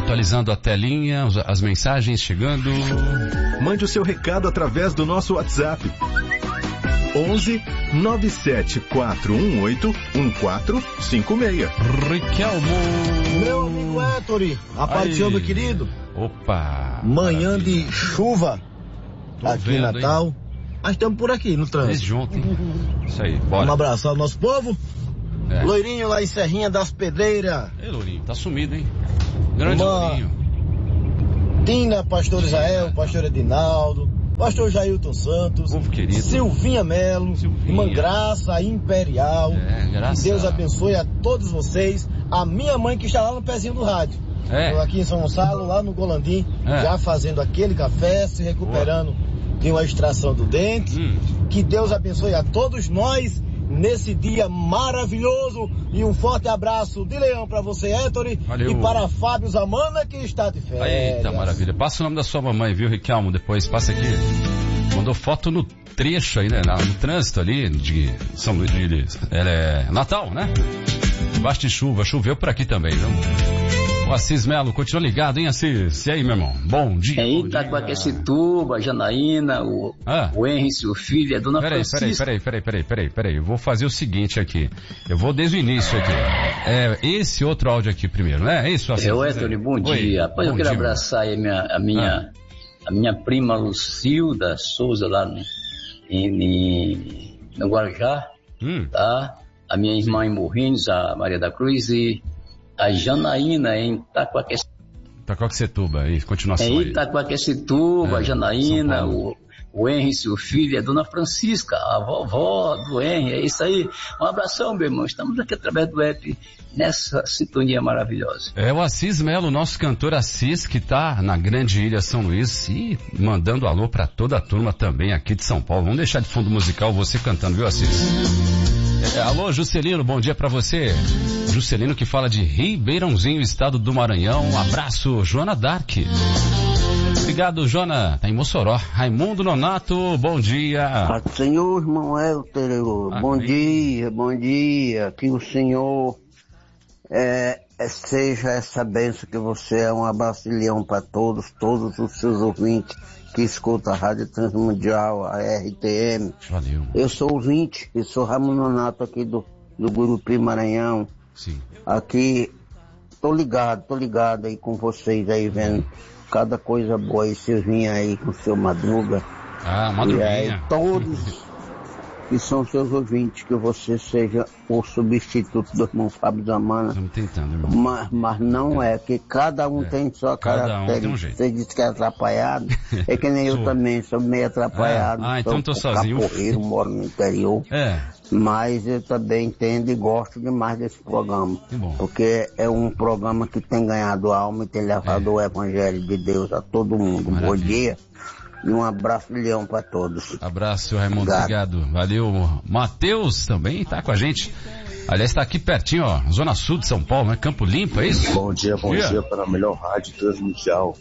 atualizando a telinha, as mensagens chegando. Mande o seu recado através do nosso WhatsApp. 11 97418 1456. Riquelmo. Meu amigo Héctor, a paz do Senhor, meu querido. Opa. Manhã maravilha. de chuva aqui em Natal. Hein? Mas estamos por aqui no trânsito. Desde ontem. Isso aí, bora. Vamos abraçar o nosso povo. É. Loirinho lá em Serrinha das Pedreiras. Ei, Lourinho, tá sumido, hein? Grande Lourinho. Tina, pastor Israel, pastor Edinaldo, pastor Jailton Santos, Povo querido. Silvinha Melo, irmã Graça Imperial. Graça. Que Deus abençoe a todos vocês. A minha mãe que está lá no pezinho do rádio. Eu aqui em São Gonçalo, lá no Golandim, já fazendo aquele café, se recuperando de uma extração do dente. Que Deus abençoe a todos nós nesse dia maravilhoso. E um forte abraço de Leão para você, Héctor. Valeu. E para Fábio Zamana, que está de férias. Eita, maravilha. Passa o nome da sua mamãe, viu, Riquelmo? Depois passa aqui. Mandou foto no trecho aí, né? No trânsito ali de São Luís de... Ela é Natal, né? Debaixo de chuva. Choveu por aqui também, viu? O Assis Melo, continua ligado, hein, Assis? E aí, meu irmão? Bom dia. Aí, Itacoaquecetuba, Janaína, o Henry, seu filho, a dona Francisca. Peraí. Eu vou fazer o seguinte aqui. Eu vou desde o início aqui. Esse outro áudio aqui primeiro, né? É isso, Assis? Héctor, bom dia. Rapaz, eu quero abraçar aí a minha prima Lucilda Souza lá no Guarujá, tá? A minha irmã em Morrinhos, a Maria da Cruz, e a Janaína em Itacoaquecetuba, aí, continuação aí. Itacoaquecetuba, Janaína, o Henry, seu filho, a dona Francisca, a vovó do Henry, é isso aí. Um abração, meu irmão, estamos aqui através do app, nessa sintonia maravilhosa. É o Assis Melo, nosso cantor Assis, que tá na grande ilha São Luís e mandando alô pra toda a turma também aqui de São Paulo. Vamos deixar de fundo musical você cantando, viu, Assis? Alô, Juscelino, bom dia pra você. Juscelino que fala de Ribeirãozinho, estado do Maranhão. Um abraço, Joana Dark. Obrigado, Joana. Tá em Mossoró. Raimundo Nonato, bom dia. Senhor, irmão Héctor, bom dia. Que o Senhor seja essa bênção que você é. Um abraço de leão para todos os seus ouvintes que escuta a Rádio Transmundial, a RTM. Valeu. Eu sou ouvinte, eu sou Raimundo Nonato aqui do Gurupi, Maranhão. Sim. Aqui, tô ligado aí com vocês aí, vendo cada coisa boa aí, Silvinha aí com o seu Madruga. Madruguinha. E aí, todos que são seus ouvintes, que você seja o substituto do irmão Fábio Zamana. Estamos tentando, irmão. Mas não é, que cada um tem sua característica. Você disse que é atrapalhado, é que nem eu também, sou meio atrapalhado. Então tô sozinho. Capoeiro, moro no interior. Mas eu também entendo e gosto demais desse programa. Porque é um programa que tem ganhado alma e tem levado o Evangelho de Deus a todo mundo. Maravilha. Bom dia. E um abraço de leão para todos. Abraço, seu Raimundo. Obrigado. Valeu. Matheus também tá com a gente. Aliás, tá aqui pertinho, ó. Zona Sul de São Paulo, né? Campo Limpo, é isso? Bom dia para a melhor rádio transmundial.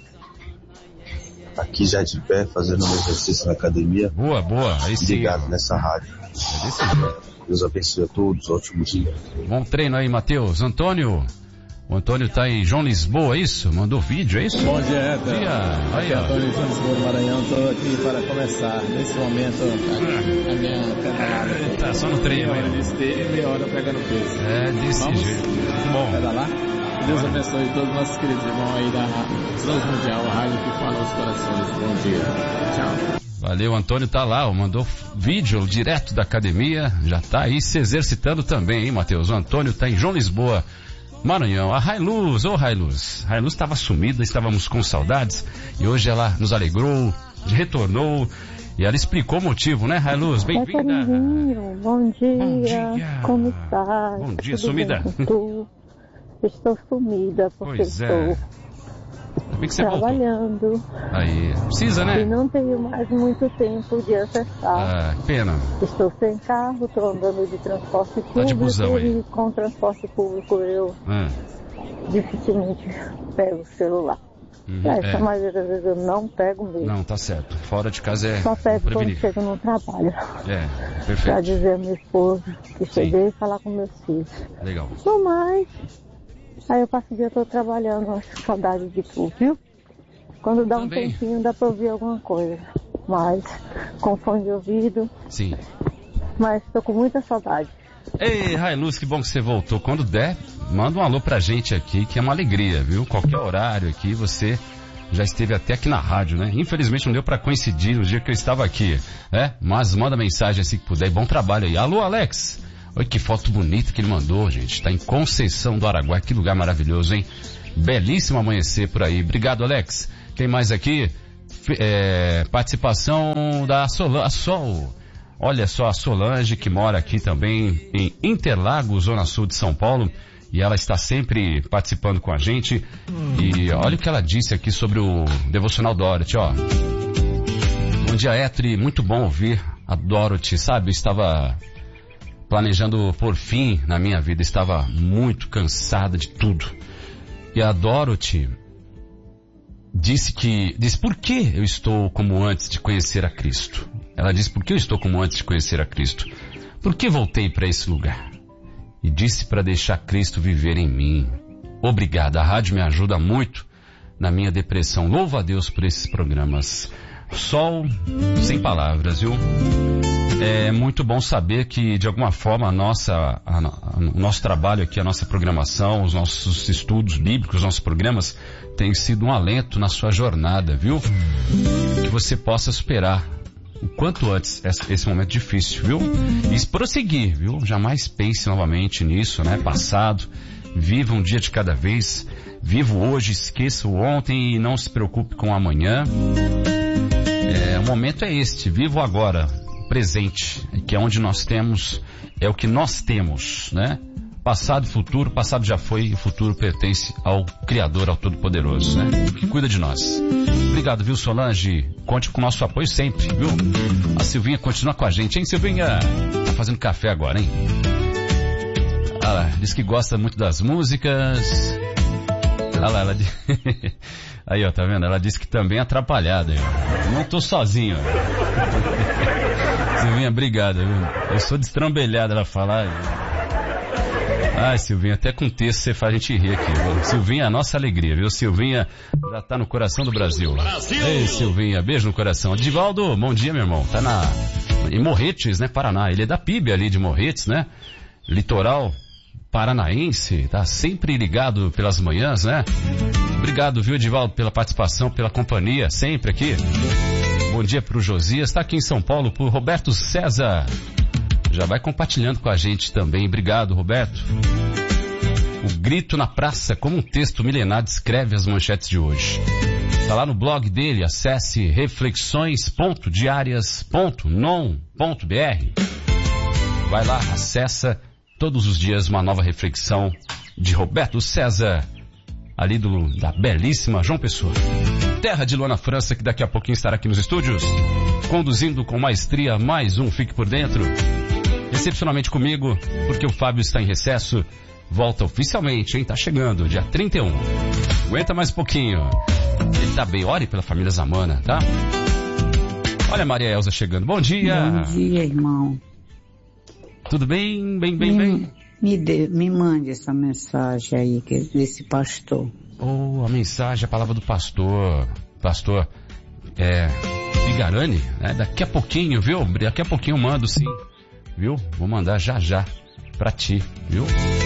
Aqui já de pé, fazendo um exercício na academia. Boa. Aí sim. Ligado nessa rádio. Deus abençoe a todos. Ótimo dia. Bom treino aí, Matheus. Antônio. O Antônio tá em João Lisboa, é isso? Mandou vídeo, é isso? Bom dia, Héctor. Aí, ó. Antônio João Lisboa do Maranhão, tô aqui para começar, nesse momento, a minha pedalada. Tá só no treino aí. Meia hora pegando peso. Desse jeito. Muito bom. Pedalar? Deus abençoe todos os nossos queridos irmãos aí da Transmundial, a rádio que fala aos corações. Bom dia. Tchau. Valeu, Antônio tá lá, mandou vídeo direto da academia, já tá aí se exercitando também, hein, Matheus? O Antônio tá em João Lisboa, Maranhão. A Railuz, Railuz estava sumida, estávamos com saudades e hoje ela nos alegrou, retornou e ela explicou o motivo, né, Railuz? Bem-vinda. Bom dia. Como está? Bom dia, sumida. Estou sumida porque estou trabalhando. Aí, precisa, né? E não tenho mais muito tempo de acessar. Pena. Estou sem carro, estou andando de transporte público. De busão aí. E com transporte público eu dificilmente pego o celular. Essa maioria das vezes eu não pego mesmo. Não, tá certo. Fora de casa é só pego quando chego no trabalho. Perfeito. Pra dizer a minha esposa que cheguei e falar com meus filhos. Legal. No mais, Aí eu passo o dia todo trabalhando, acho saudade de tu, viu? Quando dá um tempinho dá pra ouvir alguma coisa. Mas, com fone de ouvido. Sim. Mas tô com muita saudade. Ei, Railuz, que bom que você voltou. Quando der, manda um alô pra gente aqui, que é uma alegria, viu? Qualquer horário aqui, você já esteve até aqui na rádio, né? Infelizmente não deu pra coincidir no dia que eu estava aqui, né? Mas manda mensagem assim que puder. Bom trabalho aí. Alô, Alex! Olha que foto bonita que ele mandou, gente. Tá em Conceição do Araguaia. Que lugar maravilhoso, hein? Belíssimo amanhecer por aí. Obrigado, Alex. Quem mais aqui? Participação da Sol. Olha só, a Solange, que mora aqui também em Interlagos, Zona Sul de São Paulo. E ela está sempre participando com a gente. E olha o que ela disse aqui sobre o Devocional Dorothy, ó. Bom dia, Etri. Muito bom ouvir a Dorothy, sabe? Eu estava planejando por fim na minha vida. Estava muito cansada de tudo. E a Dorothy disse por que eu estou como antes de conhecer a Cristo. Ela disse por que eu estou como antes de conhecer a Cristo. Por que voltei para esse lugar? E disse para deixar Cristo viver em mim. Obrigado, a rádio me ajuda muito na minha depressão. Louvo a Deus por esses programas. Sol, sem palavras, viu? É muito bom saber que, de alguma forma, o nosso trabalho aqui, a nossa programação, os nossos estudos bíblicos, os nossos programas, tem sido um alento na sua jornada, viu? Que você possa superar o quanto antes esse momento difícil, viu? E prosseguir, viu? Jamais pense novamente nisso, né? Passado. Viva um dia de cada vez. Viva hoje, esqueça o ontem e não se preocupe com o amanhã. O momento é este. Viva o agora, presente, que é onde nós temos, é o que nós temos, né? Passado e futuro, passado já foi e o futuro pertence ao Criador, ao Todo-Poderoso, né? Que cuida de nós. Obrigado, viu, Solange? Conte com o nosso apoio sempre, viu? A Silvinha continua com a gente, hein, Silvinha? Tá fazendo café agora, hein? Ela diz que gosta muito das músicas. Olha lá, ela... Aí, ó, tá vendo? Ela disse que também é atrapalhada. Eu não tô sozinho. Silvinha, obrigado, viu? Eu sou destrambelhada, ela fala. Ai, Silvinha, até com texto você faz a gente rir aqui, viu? Silvinha é a nossa alegria, viu? Silvinha já tá no coração do Brasil lá. Ei, Silvinha, beijo no coração. Edivaldo, bom dia, meu irmão. Tá em Morretes, né, Paraná. Ele é da PIB ali de Morretes, né? Litoral paranaense, tá sempre ligado pelas manhãs, né? Obrigado, viu, Edivaldo, pela participação, pela companhia, sempre aqui. Bom dia pro Josias, tá aqui em São Paulo, pro Roberto César. Já vai compartilhando com a gente também. Obrigado, Roberto. O grito na praça, como um texto milenar descreve as manchetes de hoje. Tá lá no blog dele, acesse reflexões.diarias.non.br. Vai lá, acessa todos os dias uma nova reflexão de Roberto César, ali da belíssima João Pessoa. Terra de Luana França, que daqui a pouquinho estará aqui nos estúdios, conduzindo com maestria mais um Fique por Dentro. Excepcionalmente comigo, porque o Fábio está em recesso, volta oficialmente, hein? Tá chegando, dia 31. Aguenta mais um pouquinho. Ele tá bem, ore pela família Zamana, tá? Olha a Maria Elza chegando. Bom dia. Bom dia, irmão. Tudo bem? Bem? Me mande essa mensagem aí, desse pastor. A mensagem, a palavra do pastor. Pastor, Bigarani, né? Daqui a pouquinho, viu? Daqui a pouquinho eu mando, sim. Viu? Vou mandar já pra ti, viu?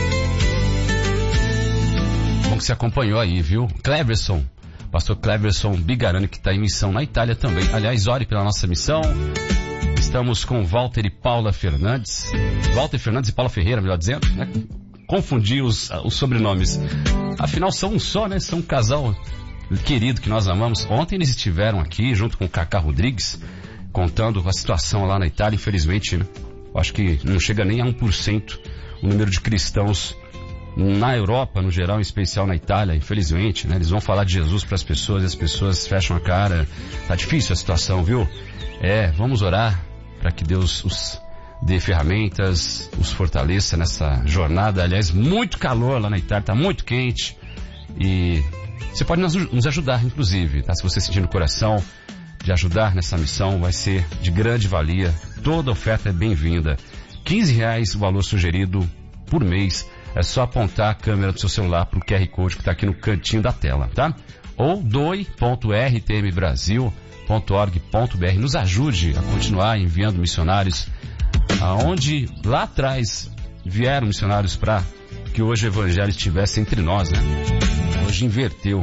Bom que você acompanhou aí, viu? Cleverson, pastor Cleverson Bigarani, que está em missão na Itália também. Aliás, ore pela nossa missão. Estamos com Walter e Paula Fernandes. Walter Fernandes e Paula Ferreira, melhor dizendo, né? Confundi os sobrenomes. Afinal, são um só, né? São um casal querido que nós amamos. Ontem eles estiveram aqui, junto com o Cacá Rodrigues, contando a situação lá na Itália. Infelizmente, né? Acho que não chega nem a 1% o número de cristãos na Europa, no geral, em especial na Itália, infelizmente, né? Eles vão falar de Jesus para as pessoas e as pessoas fecham a cara. Tá difícil a situação, viu? Vamos orar para que Deus os dê ferramentas, os fortaleça nessa jornada. Aliás, muito calor lá na Itália, tá muito quente. E você pode nos ajudar, inclusive, tá? Se você sentir no coração de ajudar nessa missão, vai ser de grande valia. Toda oferta é bem-vinda. R$15 o valor sugerido por mês É só apontar a câmera do seu celular pro QR Code que está aqui no cantinho da tela, tá? Ou doe.rtmbrasil.org.br. Nos ajude a continuar enviando missionários aonde lá atrás vieram missionários para que hoje o evangelho estivesse entre nós, né? Hoje inverteu.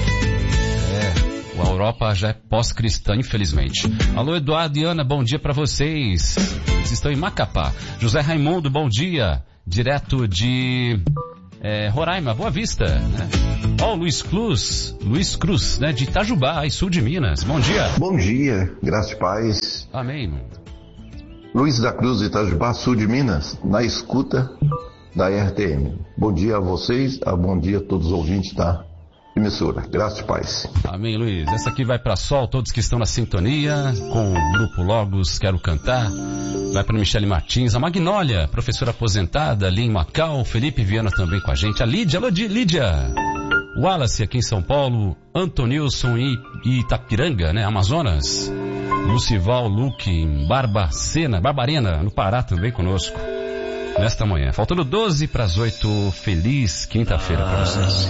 A Europa já é pós-cristã, infelizmente. Alô, Eduardo e Ana, bom dia para vocês. Vocês estão em Macapá. José Raimundo, bom dia. Direto de Roraima, Boa Vista, né? Ó, Luiz Cruz, né? De Itajubá, sul de Minas. Bom dia. Bom dia, graça e paz. Amém. Luiz da Cruz, de Itajubá, sul de Minas, na escuta da RTM. Bom dia a vocês, bom dia a todos os ouvintes da emissora. Graça e paz. Amém, Luiz. Essa aqui vai para Sol, todos que estão na sintonia, com o Grupo Logos, Quero Cantar. Vai para Michele Martins, a Magnólia, professora aposentada, ali em Macau, Felipe Viana também com a gente, a Lídia, alô Lídia. Wallace aqui em São Paulo, Antonilson e Itapiranga, né, Amazonas. Lucival Luque em Barbarena, no Pará também conosco. Nesta manhã. Faltando 12 para as 8, feliz quinta-feira para vocês.